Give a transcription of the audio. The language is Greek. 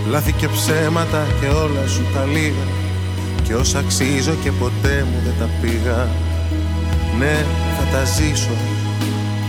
λάθη και ψέματα και όλα σου τα λίγα, κι όσα αξίζω και ποτέ μου δεν τα πήγα. Ναι, θα τα ζήσω